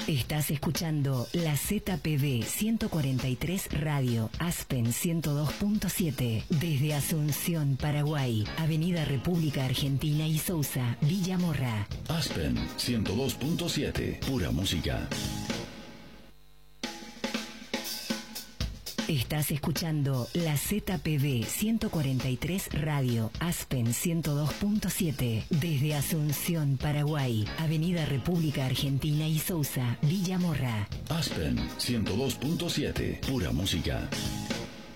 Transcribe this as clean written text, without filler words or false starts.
Estás escuchando la ZPB 143 Radio, Aspen 102.7, desde Asunción, Paraguay, Avenida República Argentina y Sousa, Villa Morra. Aspen 102.7, pura música. Estás escuchando la ZPB 143 Radio, Aspen 102.7, desde Asunción, Paraguay, Avenida República Argentina y Sousa, Villa Morra. Aspen 102.7, pura música.